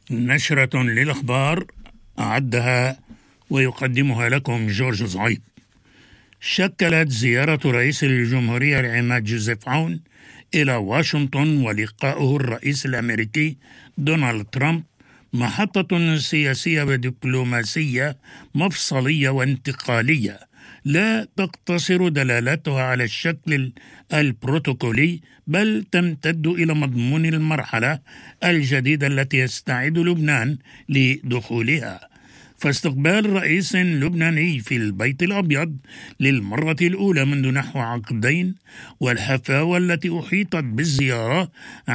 نشرة للأخبار أعدها ويقدمها لكم جورج زعيب. شكلت زيارة رئيس الجمهورية العماد جوزيف عون إلى واشنطن ولقاؤه الرئيس الأمريكي دونالد ترامب محطة سياسية ودبلوماسية مفصلية وانتقالية لا تقتصر دلالتها على الشكل البروتوكولي، بل تمتد إلى مضمون المرحلة الجديدة التي يستعد لبنان لدخولها. فاستقبال رئيس لبناني في البيت الأبيض للمرة الأولى منذ نحو عقدين، والحفاوة التي أحيطت بالزيارة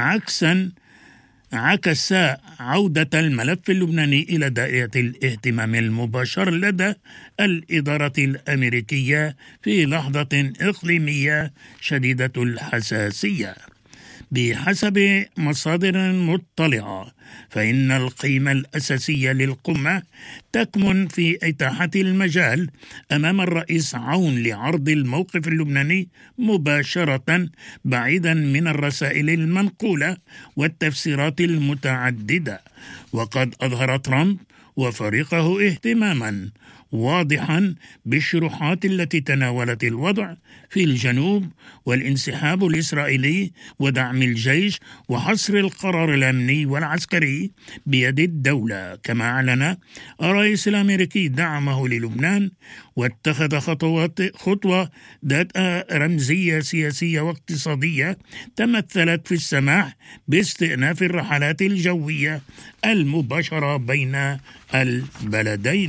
عكس عودة الملف اللبناني إلى دائرة الاهتمام المباشر لدى الإدارة الأمريكية في لحظة إقليمية شديدة الحساسية. بحسب مصادر مطلعة، فإن القيمة الأساسية للقمة تكمن في إتاحة المجال أمام الرئيس عون لعرض الموقف اللبناني مباشرة، بعيدا من الرسائل المنقولة والتفسيرات المتعددة. وقد أظهر ترامب وفريقه اهتماما واضحا بالشروحات التي تناولت الوضع في الجنوب والانسحاب الإسرائيلي ودعم الجيش وحصر القرار الأمني والعسكري بيد الدولة. كما أعلن الرئيس الأمريكي دعمه للبنان واتخذ خطوة ذات رمزية سياسية واقتصادية تمثلت في السماح باستئناف الرحلات الجوية المباشرة بين البلدين.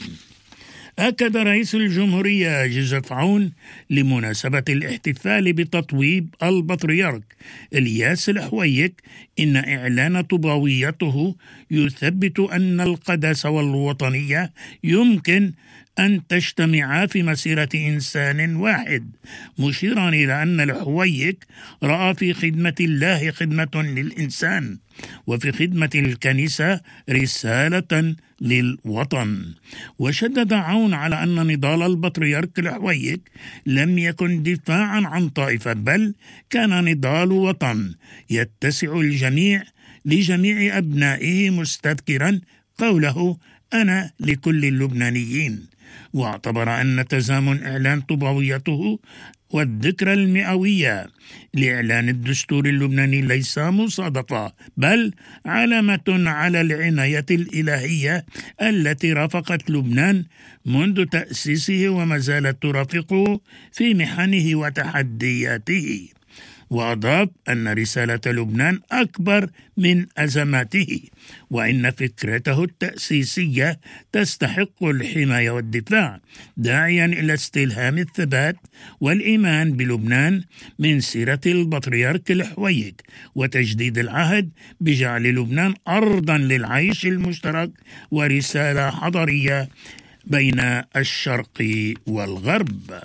أكد رئيس الجمهورية جوزيف عون لمناسبة الاحتفال بتطويب البطريرك إلياس الحويك إن إعلان طوباويته يثبت أن القداسة والوطنية يمكن أن تجتمعا في مسيرة إنسان واحد، مشيرا إلى أن الحويك رأى في خدمة الله خدمة للإنسان، وفي خدمة الكنيسة رسالة للوطن. وشدد عون على أن نضال البطريرك الحويك لم يكن دفاعا عن طائفة، بل كان نضال وطن يتسع الجميع لجميع أبنائه، مستذكرا قوله أنا لكل اللبنانيين. واعتبر أن تزامن إعلان طوباويته والذكرى المئوية لإعلان الدستور اللبناني ليس مصادفة، بل علامة على العناية الإلهية التي رافقت لبنان منذ تأسيسه وما زالت ترافقه في محنه وتحدياته. وأضاف أن رسالة لبنان أكبر من أزماته، وإن فكرته التأسيسية تستحق الحماية والدفاع، داعيا إلى استلهام الثبات والإيمان بلبنان من سيرة البطريرك الحويك، وتجديد العهد بجعل لبنان أرضا للعيش المشترك ورسالة حضارية بين الشرق والغرب.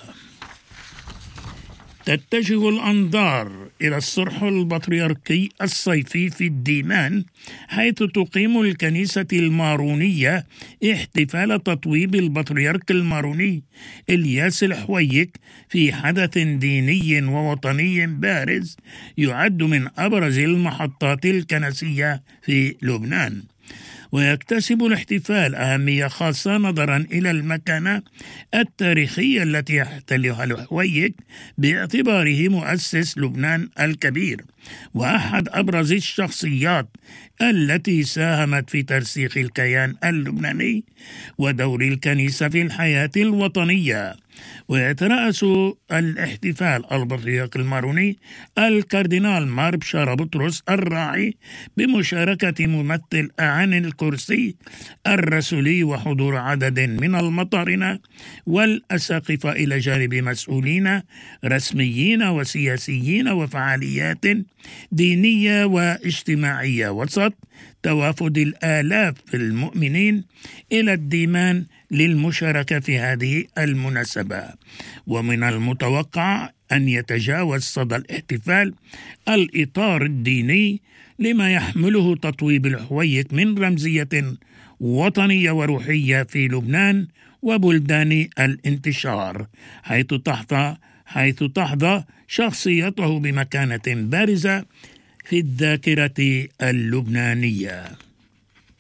تتجه الأنظار إلى الصرح البطريركي الصيفي في الديمان، حيث تقيم الكنيسة المارونية احتفال تطويب البطريرك الماروني إلياس الحويك في حدث ديني ووطني بارز يعد من أبرز المحطات الكنسية في لبنان. ويكتسب الاحتفال أهمية خاصة نظرا إلى المكانة التاريخية التي يحتلها الحويك باعتباره مؤسس لبنان الكبير وأحد أبرز الشخصيات التي ساهمت في ترسيخ الكيان اللبناني ودور الكنيسة في الحياة الوطنية. ويترأس الاحتفال البطريرك الماروني الكاردينال مار بشارة بطرس الراعي بمشاركة ممثل عن الكرسي الرسولي وحضور عدد من المطارنة والأساقفة إلى جانب مسؤولين رسميين وسياسيين وفعاليات دينية واجتماعية، وسط توافد الآلاف المؤمنين إلى الديمان للمشاركة في هذه المناسبة. ومن المتوقع أن يتجاوز صدى الاحتفال الإطار الديني لما يحمله تطويب الحويك من رمزية وطنية وروحية في لبنان وبلدان الانتشار، حيث تحظى شخصيته بمكانة بارزة في الذاكرة اللبنانية.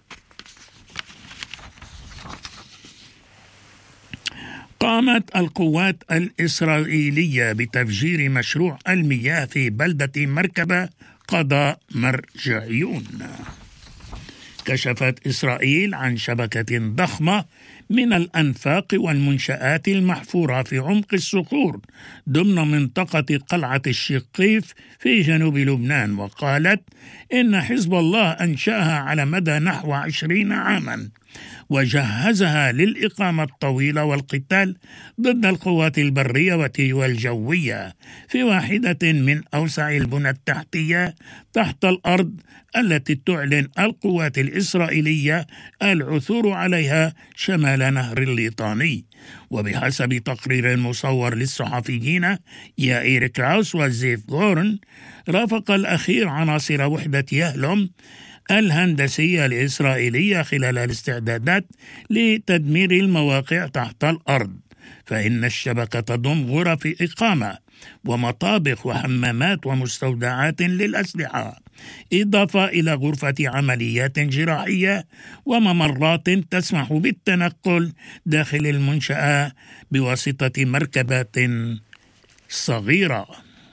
قامت القوات الإسرائيلية بتفجير مشروع المياه في بلدة مركبة قضاء مرجعيون. كشفت إسرائيل عن شبكة ضخمة من الأنفاق والمنشآت المحفورة في عمق الصخور ضمن منطقة قلعة الشقيف في جنوب لبنان، وقالت إن حزب الله أنشأها على مدى نحو 20 عاما وجهزها للإقامة الطويلة والقتال ضد القوات البرية والجوية في واحدة من أوسع البنى التحتية تحت الأرض التي تعلن القوات الإسرائيلية العثور عليها شمال نهر الليطاني. وبحسب تقرير مصور للصحفيين يائير كراوس وزيف غورن، رافق الأخير عناصر وحدة يهلم الهندسية الإسرائيلية خلال الاستعدادات لتدمير المواقع تحت الأرض، فإن الشبكة تضم غرف إقامة ومطابخ وحمامات ومستودعات للأسلحة، إضافة إلى غرفة عمليات جراحية وممرات تسمح بالتنقل داخل المنشأة بواسطة مركبات صغيرة.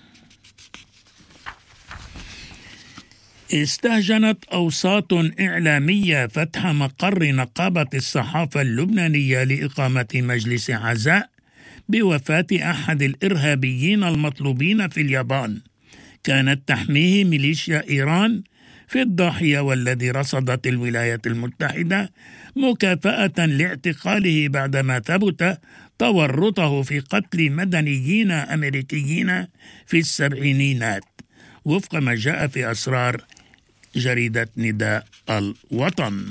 استهجنت أوساط إعلامية فتح مقر نقابة الصحافة اللبنانية لإقامة مجلس عزاء بوفاة أحد الإرهابيين المطلوبين في اليابان كانت تحميه ميليشيا إيران في الضاحية، والذي رصدت الولايات المتحدة مكافأة لاعتقاله بعدما ثبت تورطه في قتل مدنيين أمريكيين في السبعينيات، وفق ما جاء في أسرار جريدة نداء الوطن.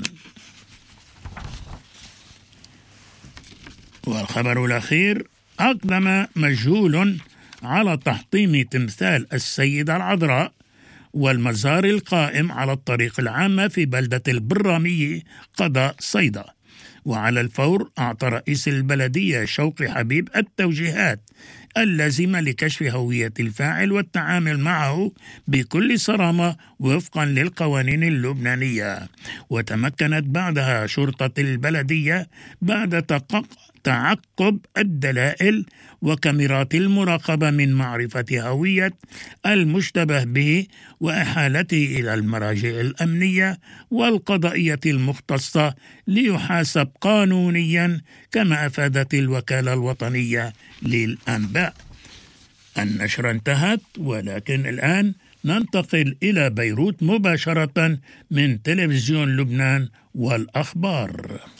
والخبر الأخير: أقدم مجهول على تحطيم تمثال السيدة العذراء والمزار القائم على الطريق العامة في بلدة البرامية قضاء صيدا. وعلى الفور أعطى رئيس البلدية شوقي حبيب التوجيهات اللازمة لكشف هوية الفاعل والتعامل معه بكل صرامة وفقا للقوانين اللبنانية. وتمكنت بعدها شرطة البلدية بعد تعقب الدلائل وكاميرات المراقبة من معرفة هوية المشتبه به وإحالته إلى المراجع الأمنية والقضائية المختصة ليحاسب قانونيا، كما أفادت الوكالة الوطنية للأنباء. النشرة انتهت، ولكن الآن ننتقل إلى بيروت مباشرة من تلفزيون لبنان والأخبار.